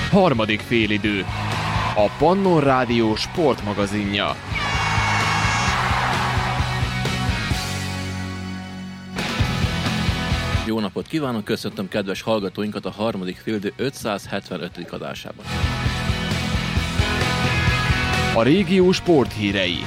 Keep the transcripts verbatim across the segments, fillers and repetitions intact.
Harmadik félidő. A Pannon Rádió sportmagazinja. Jó napot kívánok, köszöntöm kedves hallgatóinkat a harmadik félidő ötszázhetvenötödik adásában. A régió sporthírei.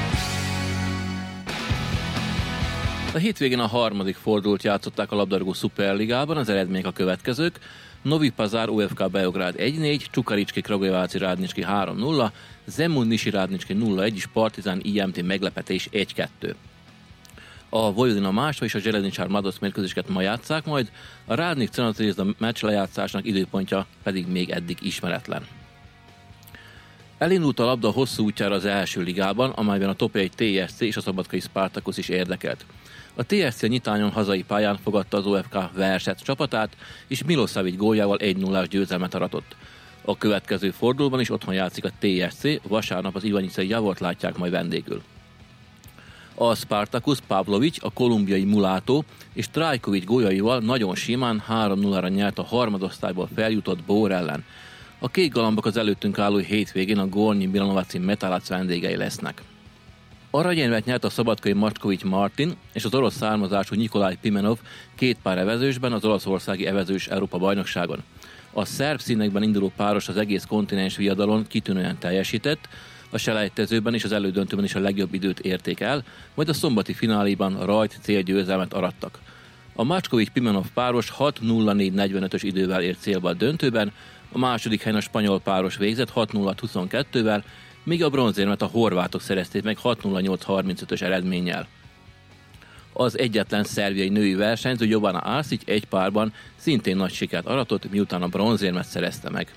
A hétvégén a harmadik fordulót játszották a labdarúgó szuperligában, az eredmények a következők: Novi Pazar u ef ká Beograd egy négy, Čukarički Kragujevac Radnički három nulla, Zemun Niši Radnički nulla egy és Partizan i em té meglepetés egy kettő. A Vojvodina Mása és a Željezničar Mladost mérkőzéseket ma játsszák majd, a Rádnik Crna Zvezda meccs lejátszásnak időpontja pedig még eddig ismeretlen. Elindult a labda hosszú útjára az első ligában, amelyben a top egy té es cé és a szabadkai Spartacus is érdekelt. A té es cé a nyitányon hazai pályán fogadta az o ef ká Verset csapatát, és Milosavic góljával egy nullás győzelmet aratott. A következő fordulóban is otthon játszik a té es cé, vasárnap az Ivanicai Javort látják majd vendégül. A Spartacus Pavlovic, a kolumbiai Mulátó és Trajkovic góljaival nagyon simán három nullára nyert a harmadosztályból feljutott Bór ellen. A kék galambok az előttünk álló hétvégén a Gornyi Milanovaci Metalac vendégei lesznek. Aranyérmet nyert a szabadkai Matkovics Martin és az orosz származású Nikolaj Pimenov két pár evezősben az olaszországi evezős Európa-bajnokságon. A szerb színekben induló páros az egész kontinens viadalon kitűnően teljesített, a selejtezőben és az elődöntőben is a legjobb időt érték el, majd a szombati fináléban rajt célgyőzelmet arattak. A Matkovics-Pimenov páros hat nulla négy negyvenötös idővel ért célba a döntőben, a második helyen a spanyol páros végzett hat nulla huszonkettővel, míg a bronzérmet a horvátok szerezték meg hat nulla nyolc harmincötös eredménnyel. Az egyetlen szerbiai női versenyző Jovana Arsic egy párban szintén nagy sikert aratott, miután a bronzérmet szerezte meg.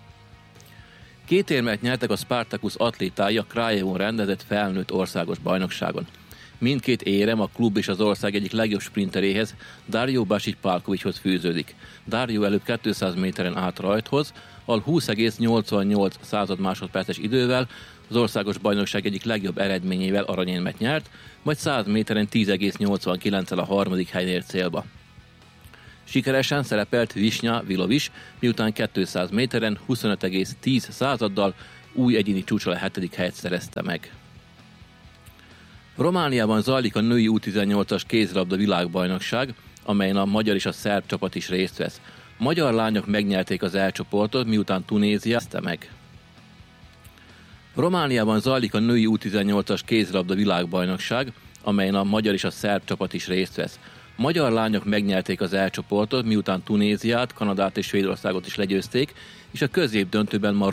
Két érmet nyertek a Spartacus atlétái a Krajevon rendezett felnőtt országos bajnokságon. Mindkét érem a klub és az ország egyik legjobb sprinteréhez, Dario Basic Palkovichoz fűződik. Dario előbb kétszáz méteren állt rajthoz, ahol húsz egész nyolcvannyolc másodperces idővel az országos bajnokság egyik legjobb eredményével aranyérmet nyert, majd száz méteren tíz egész nyolcvankilenccel a harmadik helyen ért célba. Sikeresen szerepelt Visnya Vilovic, miután kétszáz méteren huszonöt egész tíz századdal új egyéni csúcsra a hetedik helyet szerezte meg. Romániában zajlik a női U tizennyolcas kézilabda világbajnokság, amelyen a magyar és a szerb csapat is részt vesz. A magyar lányok megnyerték az E csoportot, miután Tunézia kezdte meg. Romániában zajlik a női U tizennyolcas kézilabda világbajnokság, amelyen a magyar és a szerb csapat is részt vesz. A magyar lányok megnyerték az E csoportot, miután Tunéziát, Kanadát és Svédországot is legyőzték, és a középdöntőben ma